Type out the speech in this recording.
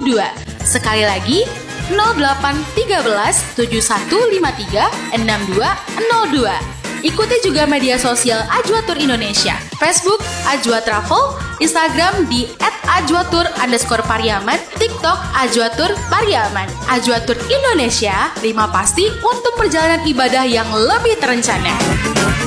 Sekali lagi, 0813 7153 6202. Ikuti juga media sosial Ajwa Tour Indonesia, Facebook Ajwa Travel, Instagram di @ajwatur_pariaman, TikTok Ajwa Tour Pariaman. Ajwa Tour Indonesia, 5 pasti untuk perjalanan ibadah yang lebih terencana.